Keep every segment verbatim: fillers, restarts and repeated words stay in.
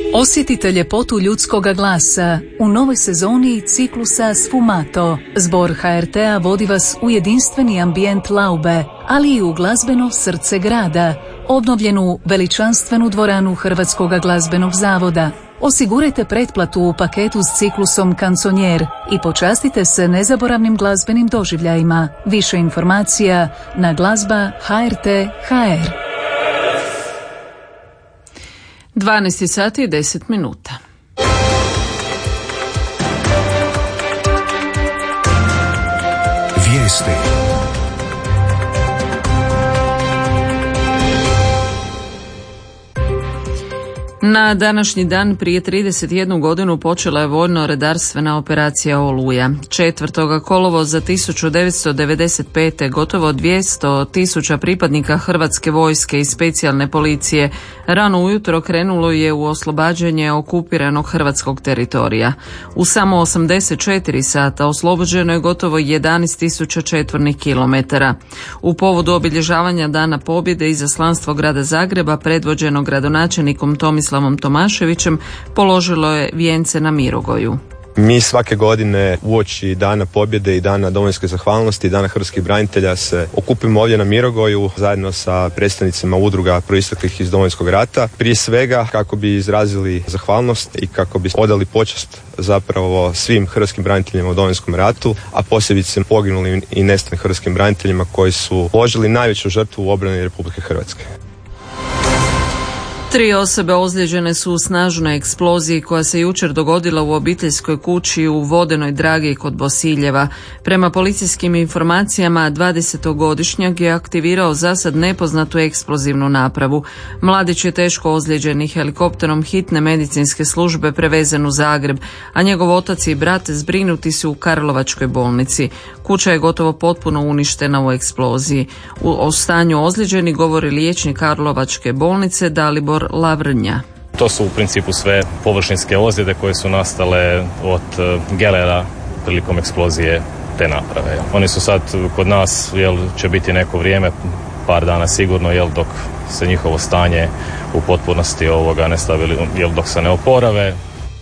Osjetite ljepotu ljudskoga glasa u novoj sezoni ciklusa Sfumato. Zbor ha er te a vodi vas u jedinstveni ambijent Laube, ali i u glazbeno srce grada, obnovljenu veličanstvenu dvoranu Hrvatskog glazbenog zavoda. Osigurajte pretplatu u paketu s ciklusom Kanconier i počastite se nezaboravnim glazbenim doživljajima. Više informacija na glazba ha er te tačka ha er. dvanaest sati i deset minuta. Vijesti. Na današnji dan prije trideset jednu godinu počela je vojno-redarstvena operacija Oluja. četvrtog kolovoza tisuću devetsto devedeset pete. gotovo dvjesto tisuća pripadnika Hrvatske vojske i specijalne policije rano ujutro krenulo je u oslobađanje okupiranog hrvatskog teritorija. U samo osamdeset četiri sata oslobođeno je gotovo jedanaest tisuća četvornih kilometara. U povodu obilježavanja Dana pobjede izaslanstvo grada Zagreba predvođeno gradonačelnikom Tomislavom Slavom Tomaševićem položilo je vijence na Mirogoju. Mi svake godine uoči Dana pobjede i Dana domovinske zahvalnosti i Dana hrvatskih branitelja se okupimo ovdje na Mirogoju zajedno sa predstavnicima udruga proisteklih iz Domovinskog rata. Prije svega kako bi izrazili zahvalnost i kako bi odali počast zapravo svim hrvatskim braniteljima u Domovinskom ratu, a posebice poginulim i nestalim hrvatskim braniteljima koji su položili najveću žrtvu u obrani Republike Hrvatske. Tri osobe ozlijeđene su u snažnoj eksploziji koja se jučer dogodila u obiteljskoj kući u Vodenoj Dragi kod Bosiljeva. Prema policijskim informacijama, dvadesetogodišnjak je aktivirao zasad nepoznatu eksplozivnu napravu. Mladić je teško ozlijeđen i helikopterom hitne medicinske službe prevezen u Zagreb, a njegov otac i brat zbrinuti su u Karlovačkoj bolnici. Kuća je gotovo potpuno uništena u eksploziji. U, o stanju ozlijeđenih govori liječnik Karlovačke bolnice Dalibor Lavrnja. To su u principu sve površinske ozljede koje su nastale od gelera prilikom eksplozije te naprave. Oni su sad kod nas, jel, će biti neko vrijeme, par dana sigurno, jel, dok se njihovo stanje u potpunosti ovoga ne stavili, jel, dok se ne oporave.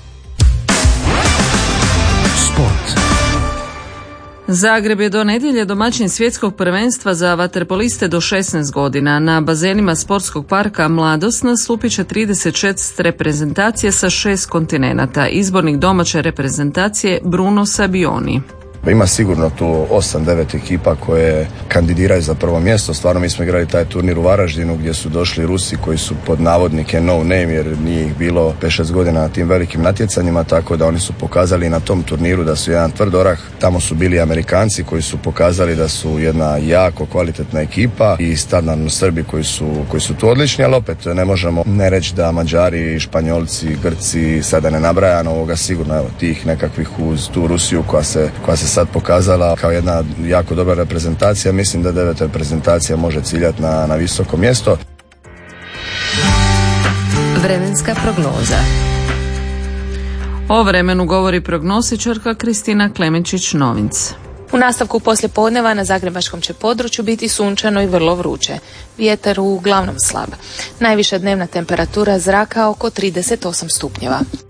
Sport. Zagreb je do nedjelje domaćin svjetskog prvenstva za vaterpoliste do šesnaest godina. Na bazenima sportskog parka Mladost nastupit će trideset šest reprezentacija sa šest kontinenata. Izbornik domaće reprezentacije Bruno Sabioni. Ima sigurno tu osam devet ekipa koje kandidiraju za prvo mjesto. Stvarno mi smo igrali taj turnir u Varaždinu gdje su došli Rusi koji su pod navodnike no name jer nije ih bilo pet šest godina na tim velikim natjecanjima, tako da oni su pokazali na tom turniru da su jedan tvrd orah. Tamo su bili Amerikanci koji su pokazali da su jedna jako kvalitetna ekipa i standardno Srbi koji su, koji su tu odlični, ali opet ne možemo ne reći da Mađari, Španjolci, Grci, sada ne nabrajam ovoga, sigurno evo tih nekakvih uz tu Rusiju koja se, koja se sad pokazala kao jedna jako dobra reprezentacija. Mislim da devet reprezentacija može ciljati na, na visoko mjesto. Vremenska prognoza. O vremenu govori prognostičarka Kristina Klemenčić-Novinc. U nastavku poslijepodneva na zagrebačkom će području biti sunčano i vrlo vruće. Vjetar uglavnom slab. Najviša dnevna temperatura zraka oko trideset osam stupnjeva.